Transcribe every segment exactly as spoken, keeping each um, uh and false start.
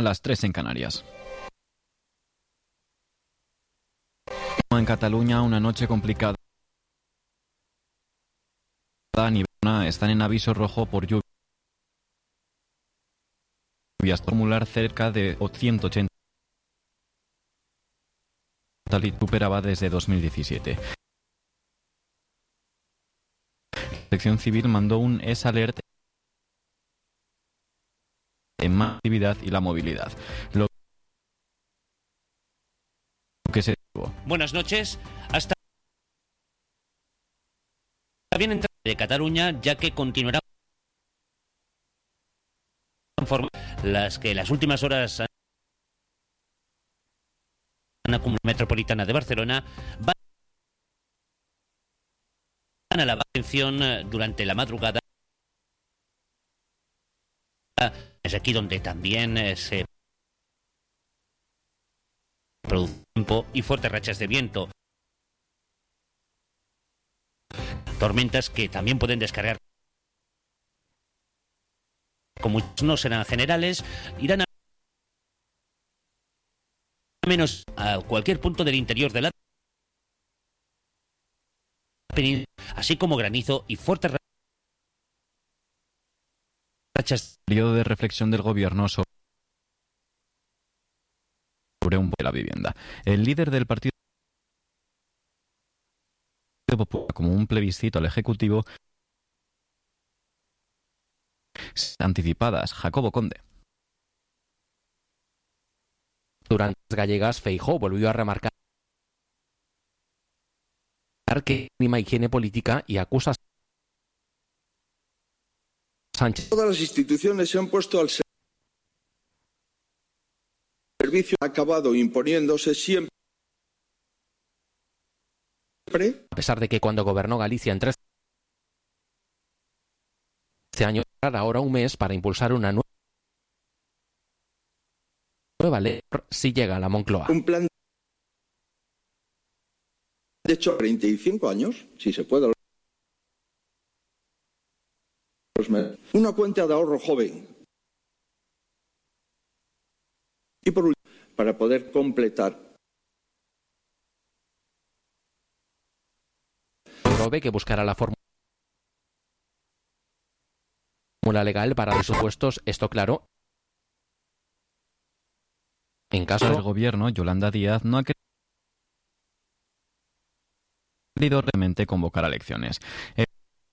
las tres en Canarias. En Cataluña, una noche complicada. Están en aviso rojo por lluvias. Acumular cerca de ciento ochenta. Superaba desde dos mil diecisiete. La Protección Civil mandó un E S Alert en más actividad y la movilidad. Lo que se Buenas noches. Hasta bien entrada de Cataluña, ya que continuará las que las últimas horas han acumulado metropolitana de Barcelona van a la atención durante la madrugada. Es aquí donde también se produce tiempo y fuertes rachas de viento. Tormentas que también pueden descargar. Como no serán generales, irán a menos a cualquier punto del interior de la península, así como granizo y fuertes rachas. Periodo de reflexión del gobierno sobre un de la vivienda. El líder del Partido Popular, como un plebiscito al Ejecutivo, anticipadas. Jacobo Conde. Durante las gallegas, Feijóo volvió a remarcar que clima higiene política y acusa a Sánchez. Todas las instituciones se han puesto al servicio, ha acabado imponiéndose siempre. A pesar de que cuando gobernó Galicia en trece años, ahora un mes para impulsar una nueva nueva ley si llega a la Moncloa. Un plan de hecho treinta y cinco años, si se puede. Una cuenta de ahorro joven. Y por último, para poder completar. Prove que buscará la fórmula legal para presupuestos, esto claro. En caso del gobierno, Yolanda Díaz no ha querido realmente convocar a elecciones. El,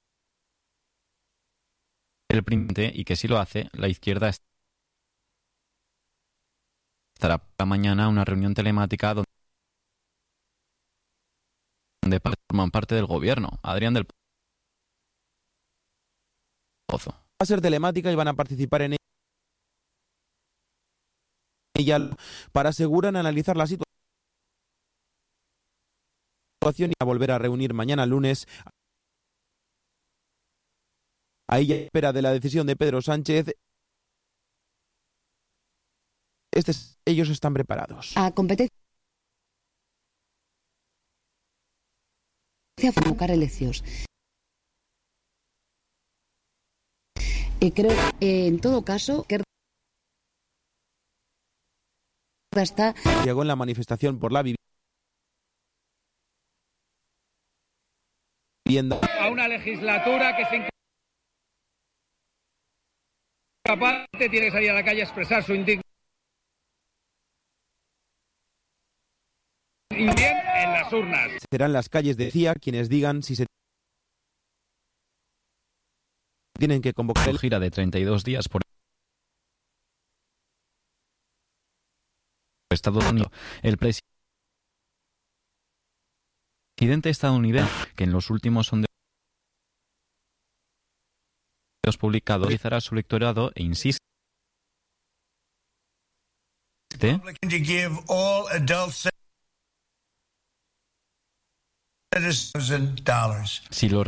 el príncipe, y que si lo hace, la izquierda estará para mañana una reunión telemática donde forman parte del gobierno. Adrián del Pozo. Va a ser telemática y van a participar en ella para asegurar analizar la situación y a volver a reunir mañana lunes. A ella espera de la decisión de Pedro Sánchez. Este, ellos están preparados. A competencia convocar elecciones. Y creo que en todo caso que está llegó en la manifestación por la vivienda a una legislatura que se incapaz tiene que salir a la calle a expresar su indignación y bien en las urnas. Serán las calles, decía, quienes digan si se tienen que convocar. El gira de treinta y dos días por Estados Unidos. El presidente estadounidense, que en los últimos sondeos publicados realizará su electorado e insiste si los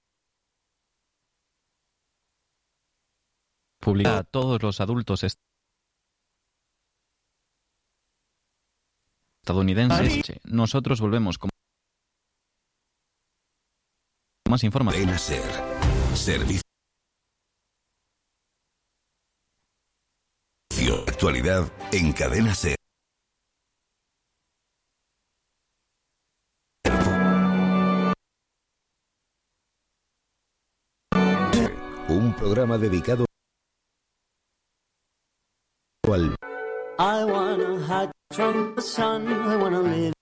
publica a todos los adultos estadounidenses. Nosotros volvemos con más información. Servicio Ocio, actualidad en Cadena SER. Un programa dedicado al I wanna hide from the sun, I wanna live